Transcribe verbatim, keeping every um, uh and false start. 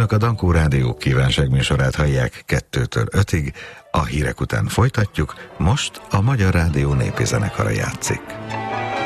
Önök a Dankó Rádió kívánságműsorát hallják kettőtől ötig, a hírek után folytatjuk, most a Magyar Rádió népi zenekara játszik.